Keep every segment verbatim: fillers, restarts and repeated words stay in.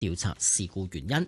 調查事故原因。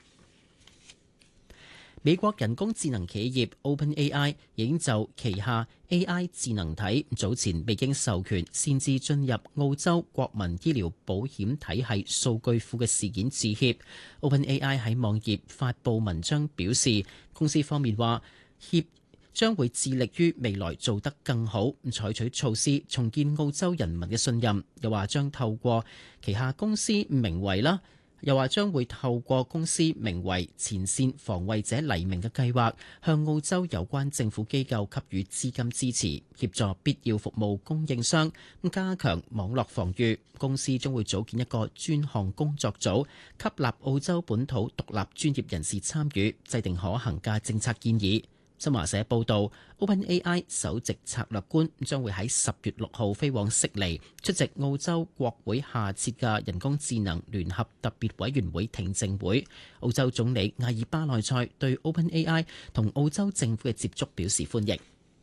美國人工智能企業 OpenAI 已經就旗下 A I 智能體早前未經授權擅自進入澳洲國民醫療保險體系數據庫嘅事件致歉。OpenAI 喺網頁發布文章表示，公司方面話協將會致力於未來做得更好，採取措施重建澳洲人民嘅信任。又話將透過旗下公司名為啦。又話將會透過公司名為前線防衛者黎明嘅計劃，向澳洲有關政府機構給予資金支持，協助必要服務供應商加強網絡防禦。公司將會組建一個專項工作組，吸納澳洲本土獨立專業人士參與，制定可行嘅政策建議。新華社報導 ，OpenAI 首席策略官將會喺十月六號飛往悉尼出席澳洲國會下設嘅人工智能聯合特別委員會聽證會。澳洲總理阿爾巴內塞對 OpenAI 同澳洲政府嘅接觸表示歡迎。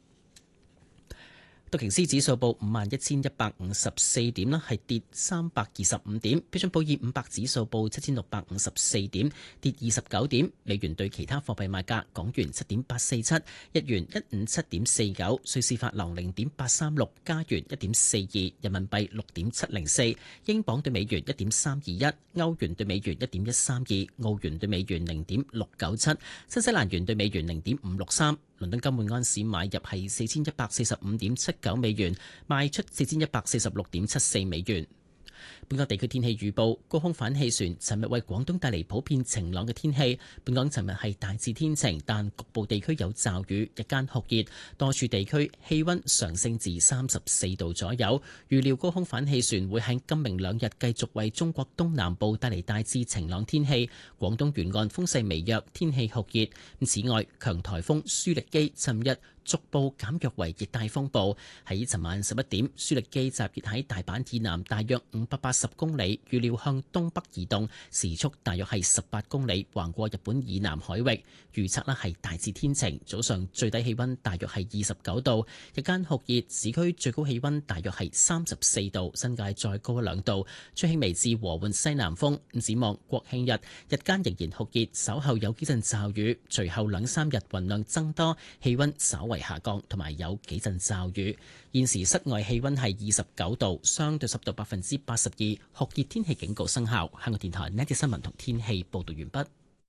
道瓊斯指數報五萬一千一百五十四點啦，係跌三百二十五點。標準普爾五百指數報七千六百五十四點，跌二十九點。美元對其他貨幣賣價：港元七點八四七，日元一五七點四九，瑞士法郎零點八三六，加元一點四二，人民幣六點七零四，英鎊對美元一點三二一，歐元對美元一點一三二，澳元對美元零點六九七，新西蘭元對美元零點五六三。倫敦金每安士買入係四千一百四十五點七九美元，賣出四千一百四十六點七四美元。本港地區天氣預報：高空反氣旋尋日為廣東帶嚟普遍晴朗嘅天氣。本港尋日係大致天晴，但局部地區有驟雨，日間酷熱，多處地區氣溫上升至三十四度左右。預料高空反氣旋會喺今明兩日繼續為中國東南部帶嚟大致晴朗天氣。廣東沿岸風勢微弱，天氣酷熱。此外，強颱風舒力基尋日逐步減弱為熱帶風暴。喺尋晚十一點，舒力基集結喺大阪以南大約五百八十公里，預料向東北移動，時速大約係十八公里，橫過日本以南海域。預測呢係大致天晴，早上最低氣溫大約係二十九度，日間酷熱，市區最高氣溫大約係三十四度，新界再高一兩度，吹輕微至和緩西南風。展望國慶日，日間仍然酷熱，稍後有幾陣驟雨，隨後兩三日雲量增多，氣溫稍為下降，同埋有幾陣驟雨。現時室外氣溫係二十九度，相對濕度百分之八十二，酷熱天氣警告生效。香港電台呢啲新聞同天氣報道完畢。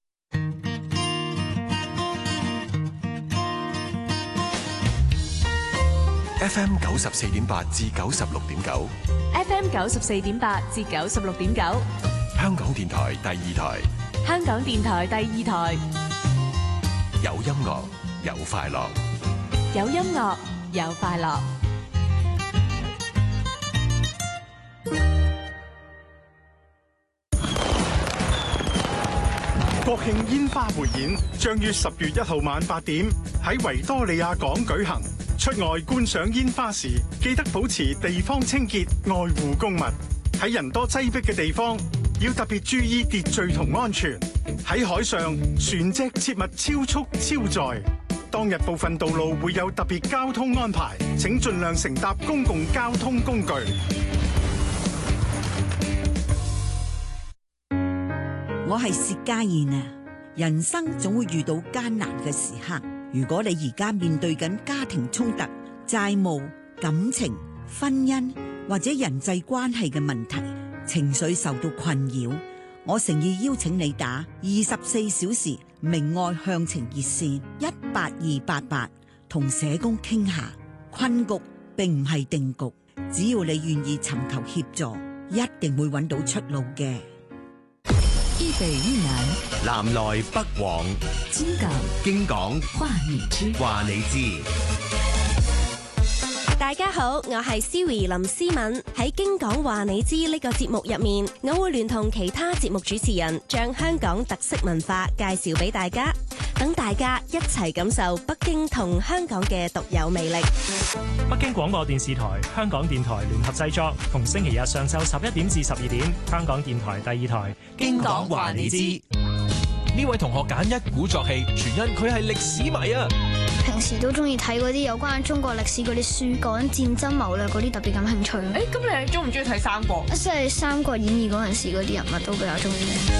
F M 九十四點八至九十六點九 ，F M 九十四點八至九十六點九， 香港電台第二台， 香港電台第二台， 有音樂有快樂， 有音樂有快樂。 國慶煙花匯演將於十月一號晚八點喺維多利亞港舉行。出外觀賞煙花時，記得保持地方清潔，愛護公物。喺人多擠迫嘅地方，要特別注意秩序同安全。喺海上，船隻切勿超速超載。當日部分道路會有特別交通安排，請盡量乘搭公共交通工具。 我係薛家燕啊！人生總會遇到艱難嘅時刻。如果你而家面對緊家庭衝突、債務、感情、婚姻或者人際關係嘅問題，情緒受到困擾，我誠意邀請你打二十四小時明愛向晴熱線一八二八八，同社工傾下。困局並唔係定局，只要你願意尋求協助，一定會揾到出路嘅。 一北一南， 南來北往， 京港京港話你知， 話你知。 大家好，我係 Siri 林思敏。喺京港話你知呢個節目入面，我會聯同其他節目主持人，將香港特色文化介紹俾大家，等大家一齊感受北京同香港嘅獨有魅力。 北京廣播電視台、香港電台聯合製作，逢星期日上晝十一點至十二點，香港電台第二台京港話你知。 呢位同學揀一鼓作氣，全因佢係歷史迷啊！ 平時都中意睇嗰啲有關中國歷史嗰啲書，講戰爭謀略嗰啲特別感興趣。 誒，咁你中唔中意睇三國？ 即係《三國演義》嗰陣時嗰啲人物都比較中意。